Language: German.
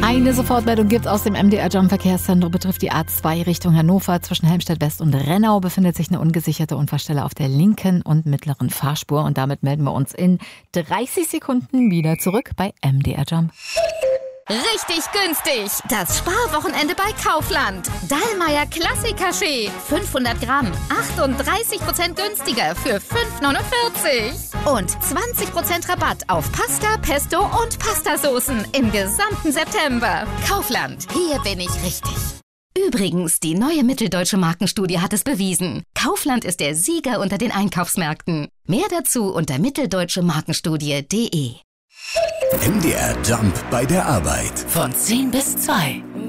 Eine Sofortmeldung gibt aus dem MDR Jump Verkehrszentrum, betrifft die A2 Richtung Hannover. Zwischen Helmstedt West und Rennau befindet sich eine ungesicherte Unfallstelle auf der linken und mittleren Fahrspur. Und damit melden wir uns in 30 Sekunden wieder zurück bei MDR Jump. Richtig günstig! Das Sparwochenende bei Kaufland. Dallmayr Klassiker-Kaffee. 500 Gramm. 38% günstiger für 5,49. Und 20% Rabatt auf Pasta, Pesto und Pastasoßen im gesamten September. Kaufland. Hier bin ich richtig. Übrigens, die neue Mitteldeutsche Markenstudie hat es bewiesen. Kaufland ist der Sieger unter den Einkaufsmärkten. Mehr dazu unter mitteldeutschemarkenstudie.de. MDR Jump bei der Arbeit. Von 10 bis 2.